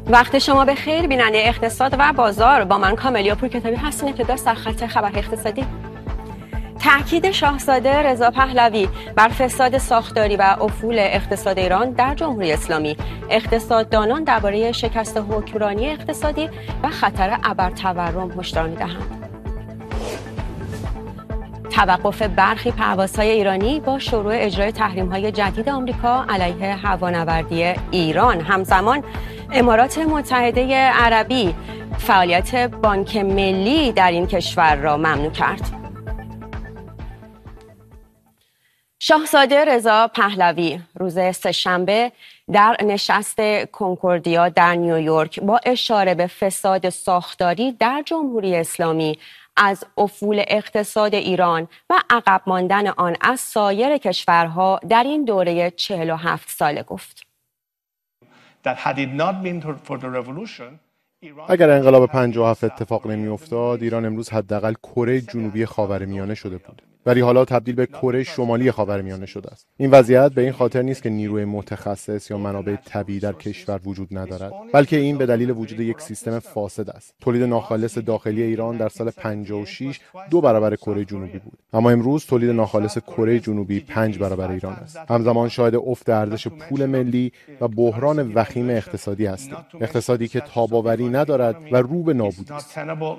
وقت شما به خیر بیننده اقتصاد و بازار، با من کاملیا پور کتابی هستین. ابتدا سرخط خبر اقتصادی. تاکید شاهزاده رضا پهلوی بر فساد ساختاری و افول اقتصاد ایران در جمهوری اسلامی. اقتصاددانان درباره شکست حکمرانی اقتصادی و خطر ابرتورم هشدار می‌دهند. توقف برخی پروازهای ایرانی با شروع اجرای تحریم‌های جدید آمریکا علیه هوانوردی ایران. همزمان امارات متحده عربی فعالیت بانک ملی در این کشور را ممنوع کرد. شاهزاده رضا پهلوی روز سه‌شنبه در نشست کنکوردیا در نیویورک با اشاره به فساد ساختاری در جمهوری اسلامی، از افول اقتصاد ایران و عقب ماندن آن از سایر کشورها در این دوره 47 ساله گفت. اگر انقلاب 57 اتفاق نمی‌افتاد، ایران امروز حداقل کره جنوبی خاورمیانه شده بود. ولی حالا تبدیل به کره شمالی خاورمیانه شده است. این وضعیت به این خاطر نیست که نیروی متخصص یا منابع طبیعی در کشور وجود ندارد، بلکه این به دلیل وجود یک سیستم فاسد است. تولید ناخالص داخلی ایران در سال 56 2 برابر کره جنوبی بود، اما امروز تولید ناخالص کره جنوبی 5 برابر ایران است. همزمان شاهد افت ارزش پول ملی و بحران وخیم اقتصادی هستیم. اقتصادی که تاب‌آوری ندارد و رو به نابودی است.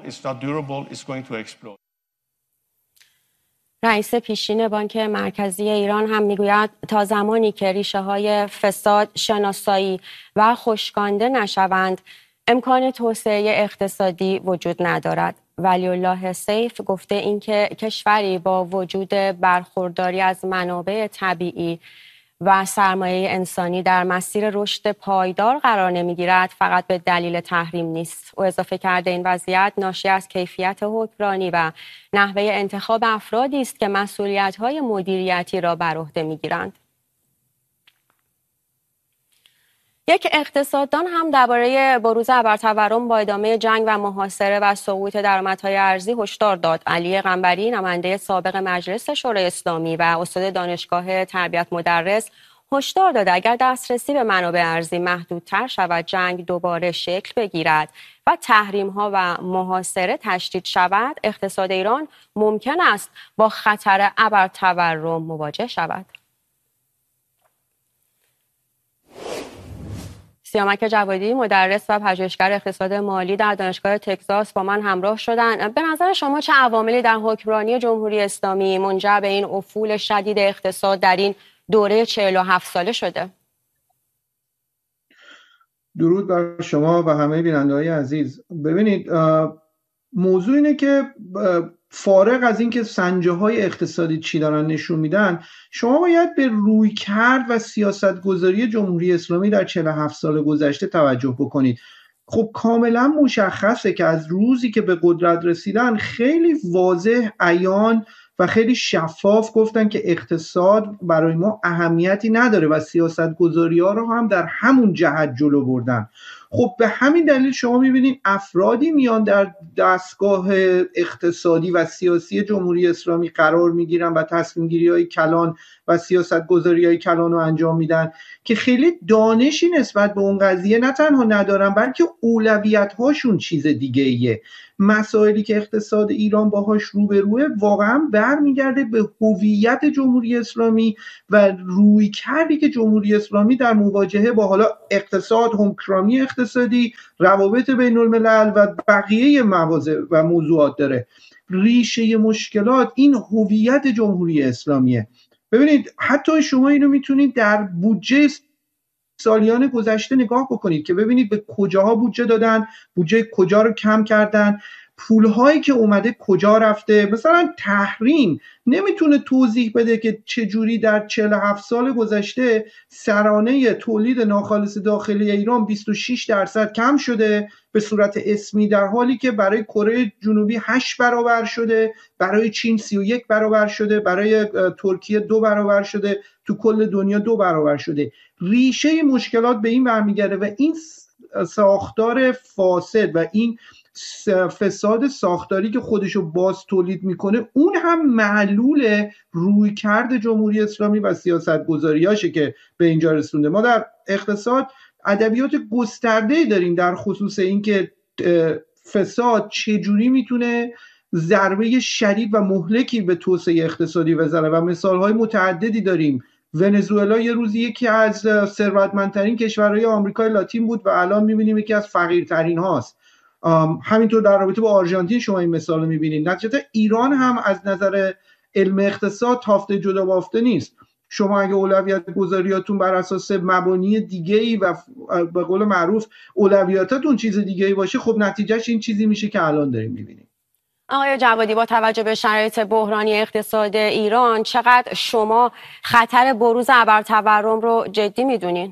رئیس پیشین بانک مرکزی ایران هم میگوید تا زمانی که ریشه‌های فساد شناسایی و خشکانده نشوند، امکان توسعه اقتصادی وجود ندارد. ولی الله سیف گفته اینکه کشوری با وجود برخورداری از منابع طبیعی و سرمایه انسانی در مسیر رشد پایدار قرار نمیگیرد فقط به دلیل تحریم نیست. او اضافه کرده این وضعیت ناشی از کیفیت حکمرانی و نحوه انتخاب افرادی است که مسئولیت‌های مدیریتی را بر عهده میگیرند. یک اقتصاددان هم درباره بروز ابرتورم با ادامه جنگ و محاصره و سقوط درآمدهای ارزی هشدار داد. علی قنبری، نماینده سابق مجلس شورای اسلامی و استاد دانشگاه تربیت مدرس، هشدار داد اگر دسترسی به منابع ارزی محدودتر شود، جنگ دوباره شکل بگیرد و تحریم‌ها و محاصره تشدید شود، اقتصاد ایران ممکن است با خطر ابرتورم مواجه شود. سیامک جوادی، مدرس و پژوهشگر اقتصاد مالی در دانشگاه تگزاس، با من همراه شدن. به نظر شما چه عواملی در حکمرانی جمهوری اسلامی منجر به این افول شدید اقتصاد در این دوره 47 ساله شده؟ درود بر شما و همه بیننده‌های عزیز. ببینید، موضوع اینه که فارغ از اینکه سنجه‌های اقتصادی چی دارن نشون میدن، شما باید به رویکرد و سیاستگذاری جمهوری اسلامی در 47 سال گذشته توجه بکنید. خب کاملا مشخصه که از روزی که به قدرت رسیدن خیلی واضح، عیان و خیلی شفاف گفتن که اقتصاد برای ما اهمیتی نداره و سیاستگذاری‌ها رو هم در همون جهت جلو بردن. خب به همین دلیل شما می‌بینید افرادی میان در دستگاه اقتصادی و سیاسی جمهوری اسلامی قرار می‌گیرن و تصمیم‌گیری‌های کلان و سیاستگذاری‌های کلان رو انجام میدن که خیلی دانشی نسبت به اون قضیه نه تنها ندارن، بلکه اولویت‌هاشون چیز دیگه‌ایه. مسائلی که اقتصاد ایران باهاش روبروه واقعا برمیگرده به هویت جمهوری اسلامی و رویکردی که جمهوری اسلامی در مواجهه با حالا اقتصاد، حکمرانی اقتصادی، روابط بین الملل و بقیه مواضع و موضوعات داره. ریشه مشکلات این هویت جمهوری اسلامیه. ببینید، حتی شما اینو میتونید در بودجه سالیان گذشته نگاه بکنید که ببینید به کجاها بودجه دادن، بودجه کجا رو کم کردن، پولهایی که اومده کجا رفته. مثلا تحریم نمیتونه توضیح بده که چجوری در 47 سال گذشته سرانه تولید ناخالص داخلی ایران 26% کم شده به صورت اسمی، در حالی که برای کره جنوبی 8 برابر شده، برای چین 31 برابر شده، برای ترکیه 2 برابر شده، تو کل دنیا 2 برابر شده. ریشه مشکلات به این برمیگرده و این ساختار فاسد و این فساد ساختاری که خودشو باز تولید میکنه، اون هم معلول رویکرد جمهوری اسلامی و سیاستگذاریاشه که به اینجا رسونده. ما در اقتصاد ادبیات گسترده‌ای داریم در خصوص اینکه فساد چجوری میتونه ضربه شدید و مهلکی به توسعه اقتصادی بزنه و مثالهای متعددی داریم. ونزوئلا یه روزی یکی از ثروتمندترین کشورهای آمریکای لاتین بود و الان میبینیم یکی از فقیرترین هاست. همینطور در رابطه با آرژانتین شما این مثال رو میبینید. نتیجتا ایران هم از نظر علم اقتصاد تافته جدا بافته نیست. شما اگه اولویت گذاریاتون بر اساس مبانی دیگه‌ای و به قول معروف اولویاتاتون چیز دیگه‌ای باشه، خب نتیجهش این چیزی میشه که الان داریم میبینیم. آقای جوادی، با توجه به شرایط بحرانی اقتصاد ایران چقدر شما خطر بروز ابرتورم رو جدی میدونین؟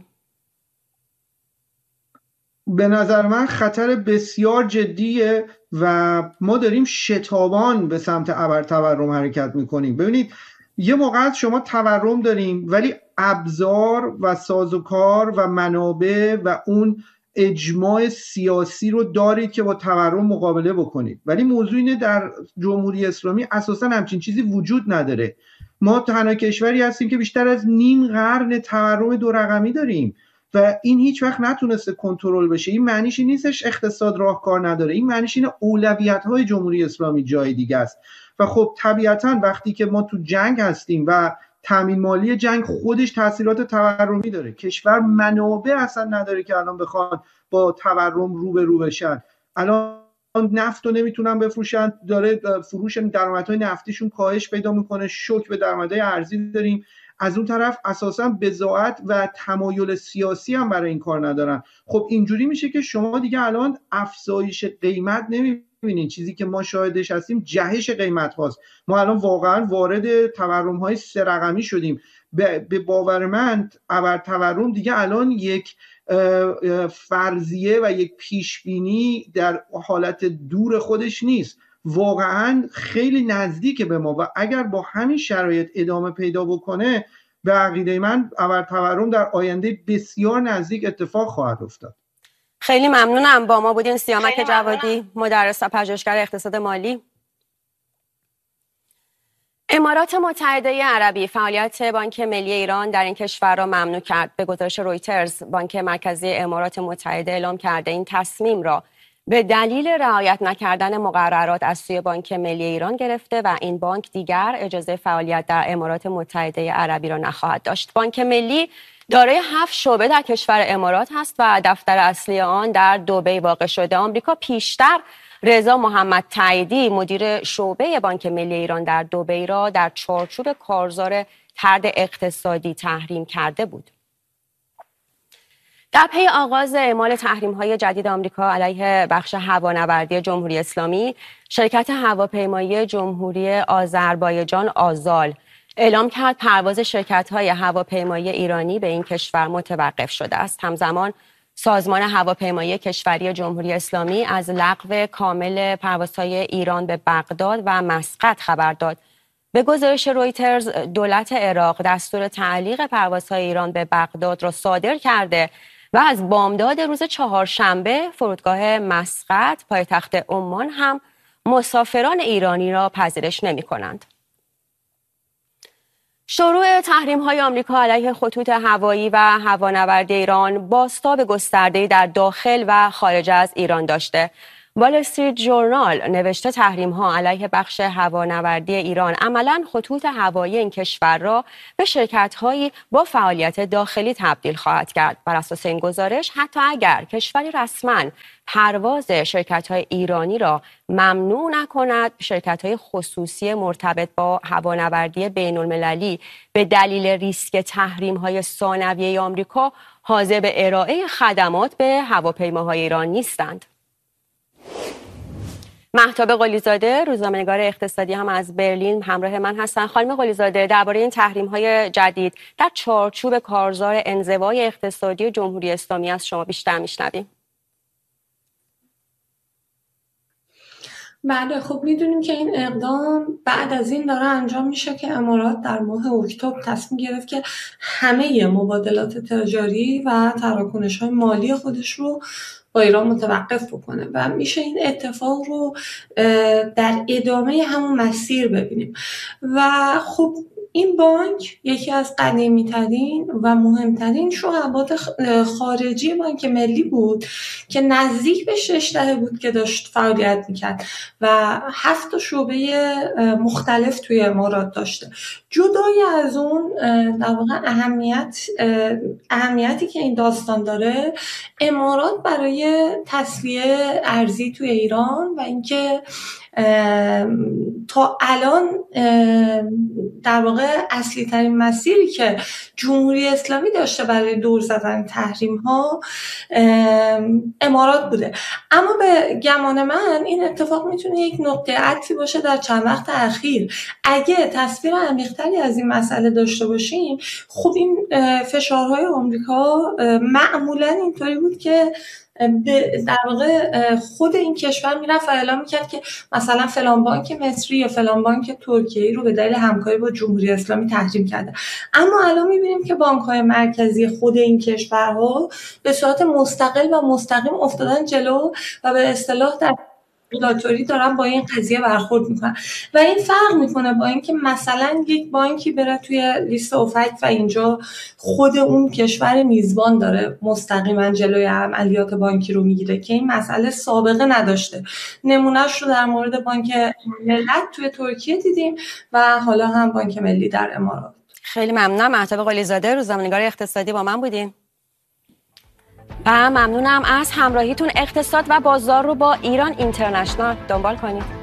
به نظر من خطر بسیار جدیه و ما داریم شتابان به سمت ابرتورم حرکت میکنیم. ببینید یه موقع شما تورم داریم ولی ابزار و سازوکار و منابع و اون اجماع سیاسی رو دارید که با تورم مقابله بکنید، ولی موضوع اینه در جمهوری اسلامی اساسا همچین چیزی وجود نداره. ما تنها کشوری هستیم که بیشتر از نیم قرن تورم 2 رقمی داریم و این هیچ وقت نتونسته کنترل بشه. این معنیش این نیستش اقتصاد راهکار نداره، این معنیش اینه اولویت‌های جمهوری اسلامی جای دیگه است. و خب طبیعتاً وقتی که ما تو جنگ هستیم و تامین مالی جنگ خودش تاثیرات تورمی داره، کشور منابع اصلا نداره که الان بخوان با تورم رو بشن. الان نفت رو نمیتونن بفروشن، داره فروش درآمدهای نفتیشون کاهش پیدا میکنه، شوک به درآمدهای ارزی داریم. از اون طرف اساساً بضاعت و تمایل سیاسی هم برای این کار ندارن. خب اینجوری میشه که شما دیگه الان افزایش قیمت نمیبینین. چیزی که ما شاهدش هستیم جهش قیمت هاست. ما الان واقعا وارد تورم های 3 رقمی شدیم. به باور من ابرتورم دیگه الان یک فرضیه و یک پیشبینی در حالت دور خودش نیست، واقعا خیلی نزدیک به ما و اگر با همین شرایط ادامه پیدا بکنه به عقیده من ابرتورم در آینده بسیار نزدیک اتفاق خواهد افتاد. خیلی ممنونم. با ما بودین سیامک جوادی، مدرس و پژوهشگر اقتصاد مالی. امارات متحده عربی فعالیت بانک ملی ایران در این کشور را ممنوع کرد. به گزارش رویترز، بانک مرکزی امارات متحده اعلام کرده این تصمیم را به دلیل رعایت نکردن مقررات از سوی بانک ملی ایران گرفته و این بانک دیگر اجازه فعالیت در امارات متحده عربی را نخواهد داشت. بانک ملی دارای 7 شعبه در کشور امارات هست و دفتر اصلی آن در دبی واقع شده. آمریکا پیشتر رضا محمد تاییدی مدیر شعبه بانک ملی ایران در دبی را در چارچوب کارزار طرد اقتصادی تحریم کرده بود. در پی آغاز اعمال تحریم‌های جدید آمریکا علیه بخش هوانوردی جمهوری اسلامی، شرکت هواپیمایی جمهوری آذربایجان آزال اعلام کرد پرواز شرکت‌های هواپیمایی ایرانی به این کشور متوقف شده است. همزمان سازمان هواپیمایی کشوری جمهوری اسلامی از لغو کامل پروازهای ایران به بغداد و مسقط خبر داد. به گزارش رویترز، دولت عراق دستور تعلیق پروازهای ایران به بغداد را صادر کرده و از بامداد روز 4شنبه فرودگاه مسقط پایتخت عمان هم مسافران ایرانی را پذیرش نمی‌کنند. شروع تحریم‌های آمریکا علیه خطوط هوایی و هوانوردی ایران بازتاب گسترده‌ای در داخل و خارج از ایران داشته. وال استریت ژورنال نوشته تحریم‌ها علیه بخش هوانوردی ایران عملاً خطوط هوایی این کشور را به شرکت‌هایی با فعالیت داخلی تبدیل خواهد کرد. بر اساس این گزارش حتی اگر کشوری رسماً پرواز شرکت‌های ایرانی را ممنوع نکند، شرکت‌های خصوصی مرتبط با هوانوردی بین‌المللی به دلیل ریسک تحریم‌های ثانویه آمریکا حاضر به ارائه خدمات به هواپیماهای ایران نیستند. مهتاب قلیزاده، روزنامه‌نگار اقتصادی هم از برلین همراه من هستن. خانم قلیزاده، درباره این تحریم‌های جدید در چارچوب کارزار انزوای اقتصادی جمهوری اسلامی از شما بیشتر میشنویم. بله، خب میدونیم که این اقدام بعد از این داره انجام میشه که امارات در ماه اکتبر تصمیم گرفت که همه مبادلات تجاری و تراکنش‌های مالی خودش رو با ایران متوقف بکنه و میشه این اتفاق رو در ادامه همون مسیر ببینیم. و خب این بانک یکی از قدیمی‌ترین و مهمترین شعبات خارجی بانک ملی بود که نزدیک به 6 دهه بود که داشت فعالیت میکرد و 7 شعبه مختلف توی امارات داشته. جدای از اون در واقع اهمیتی که این داستان داره، امارات برای تسویه ارزی توی ایران و اینکه تا الان در واقع اصلی ترین مسیری که جمهوری اسلامی داشته برای دور زدن تحریم ها امارات بوده. اما به گمان من این اتفاق میتونه یک نقطه عطفی باشه در چند وقت اخیر. اگه تصویر عمیق‌تری از این مسئله داشته باشیم، خب این فشارهای آمریکا معمولا اینطوری بود که در واقع خود این کشور میرفت و اعلام میکرد که مثلا فلان بانک مصری یا فلان بانک ترکیه‌ای رو به دلیل همکاری با جمهوری اسلامی تحریم کرده. اما الان میبینیم که بانک‌های مرکزی خود این کشورها به صورت مستقل و مستقیم افتادن جلو و به اصطلاح در رگولاتوری دارن با این قضیه برخورد میکنن و این فرق میکنه با اینکه مثلا یک بانکی بره توی لیست اوپک و اینجا خود اون کشور میزبان داره مستقیما جلوی عملیات بانکی رو میگیره که این مسئله سابقه نداشته. نمونهش رو در مورد بانک ملت توی ترکیه دیدیم و حالا هم بانک ملی در امارات. خیلی ممنونم. مهتاب قلی‌زاده، روزنامه‌نگار اقتصادی با من بودین. و ممنونم از همراهیتون. اقتصاد و بازار رو با ایران اینترنشنال دنبال کنید.